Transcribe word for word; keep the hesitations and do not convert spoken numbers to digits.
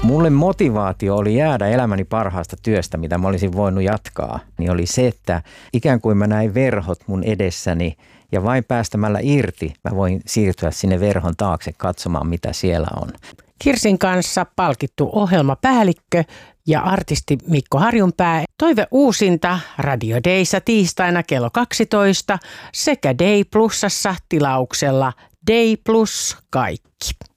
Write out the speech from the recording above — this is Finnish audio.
Mulle motivaatio oli jäädä elämäni parhaasta työstä, mitä mä olisin voinut jatkaa, niin oli se, että ikään kuin mä näin verhot mun edessäni ja vain päästämällä irti mä voin siirtyä sinne verhon taakse katsomaan, mitä siellä on. Kirsin kanssa palkittu ohjelmapäällikkö ja artisti Mikko Harjunpää. Toive uusinta Radio Dayssa tiistaina kello kaksitoista sekä Day Plusassa tilauksella Day Plus kaikki.